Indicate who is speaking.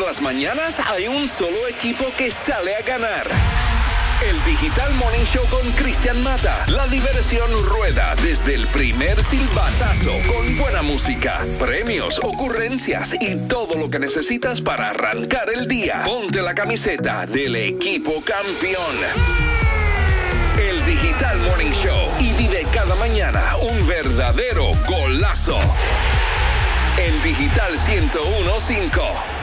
Speaker 1: las mañanas hay un solo equipo que sale a ganar. El Digital Morning Show con Cristian Mata. La diversión rueda desde el primer silbatazo con buena música, premios, ocurrencias y todo lo que necesitas para arrancar el día. Ponte la camiseta del equipo campeón. El Digital Morning Show y vive cada mañana un verdadero golazo. En Digital 101.5.